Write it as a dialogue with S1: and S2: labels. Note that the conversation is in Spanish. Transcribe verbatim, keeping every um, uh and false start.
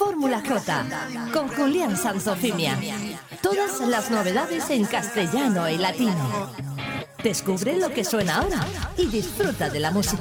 S1: Fórmula J, con Julián Sanzofimia. Todas las novedades en castellano y latino. Descubre lo que suena ahora y disfruta de la música.